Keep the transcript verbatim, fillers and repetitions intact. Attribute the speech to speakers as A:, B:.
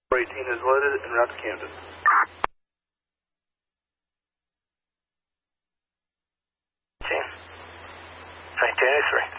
A: eighteen is loaded and route to Camden.
B: nineteen eighty-three.